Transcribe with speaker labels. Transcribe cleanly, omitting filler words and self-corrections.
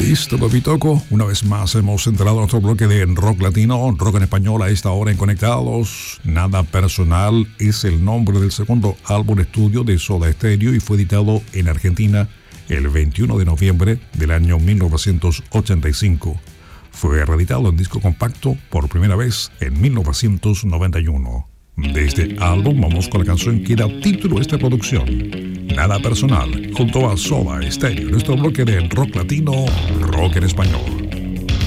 Speaker 1: Listo, Pepitoco. Una vez más hemos entrado a nuestro bloque de rock latino, rock en español a esta hora en Conectados. Nada Personal es el nombre del segundo álbum de estudio de Soda Stereo y fue editado en Argentina el 21 de noviembre del año 1985. Fue reeditado en disco compacto por primera vez en 1991. De este álbum vamos con la canción que da título a esta producción, Nada Personal, junto a Soda Stereo, nuestro bloque de rock latino, rock en español.